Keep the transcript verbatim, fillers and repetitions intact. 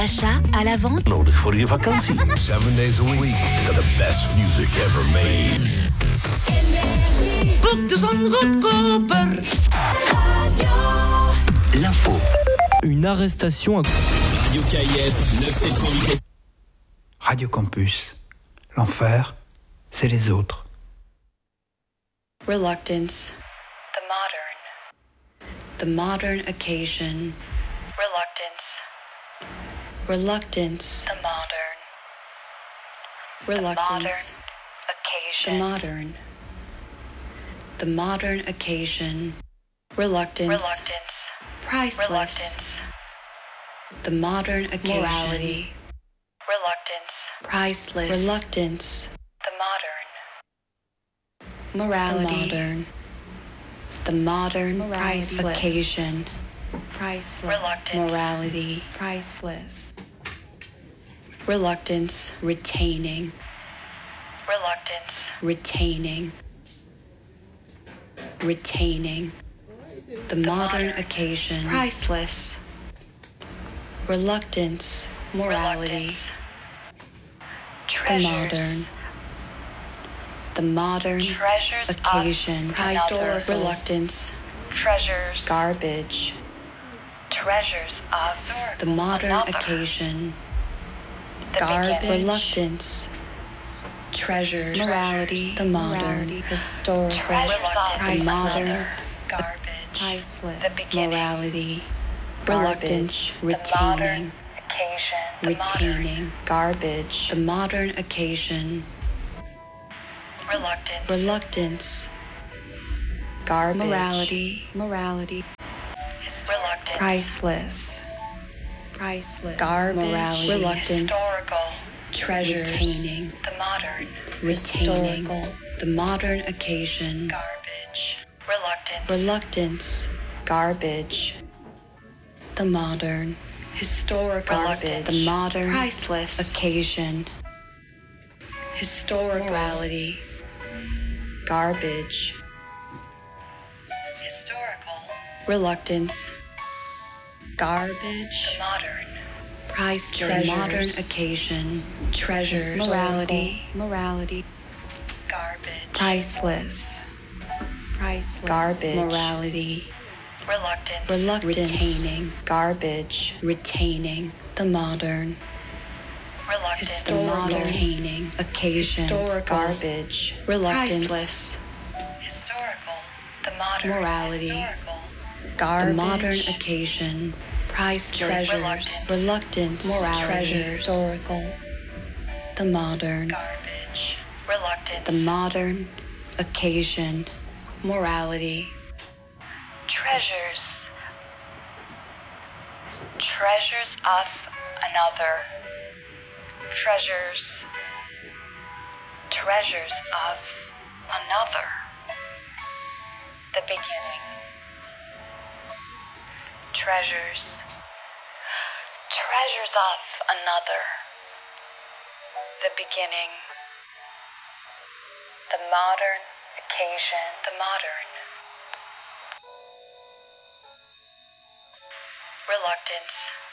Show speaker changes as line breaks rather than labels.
l'achat, à la vente.
Nodig voor je vakantie.
Seven days a week. The best music ever made.
Boek de zon goedkoper.
L'info.
Une arrestation à...
Radio K I F neuf cent soixante-huit.
Radio Campus. L'enfer, c'est les autres.
Reluctance. The modern. The modern occasion. Reluctance. Reluctance. The modern. Reluctance. The modern. The modern occasion. Reluctance. Reluctance. Priceless. Reluctance. The modern occasion. Morality. Reluctance. Priceless. Reluctance. The modern. Morality. The modern. The modern. Morality. Priceless. Occasion. Priceless. Reluctance. Morality. Priceless. Reluctance. Retaining. Reluctance. Retaining. Retaining. The, the modern, modern occasion. Priceless. Reluctance. Morality. The modern. The modern treasures occasion. Priceless. Reluctance. Treasures. Garbage. Treasures of the modern another. Occasion. The garbage. Beginning. Reluctance. Treasures. Morality. The modern. Morality. Historical. The modern. Garbage. Priceless. The morality. Reluctance. Retaining. Occasion. Retaining. Modern. Garbage. The modern occasion. Reluctance. Reluctance. Garbage. Morality. Morality. Reluctance. Priceless. Priceless. Garbage. Morality. Reluctance. Historical. Treasures. Retaining. The modern. Retaining. Historical. The modern occasion. Garbage. Reluctance. Reluctance. Garbage. The modern. Historical. Garbage. The modern. Priceless. Occasion. Historical. Morality. Garbage. Historical. Reluctance. Garbage. The modern. Priceless. Modern occasion. Treasures. Morality. Morality. Garbage. Priceless. Priceless. Garbage. Morality. Reluctance. Reluctance. Retaining. Garbage. Retaining. The modern. Reluctance. Historical. Retaining. Occasion. Historical. Garbage. Reluctance. Priceless. Historical. The modern. Morality. Historical. Garbage. The modern occasion. Priceless. Treasures. Reluctance. Reluctance. Morality. Treasures. Historical. The modern. Garbage. Reluctance. The modern occasion. Morality. Treasures. Treasures of another. Treasures. Treasures of another. The beginning. Treasures. Treasures of another. The beginning. The modern occasion. The modern. Reluctance.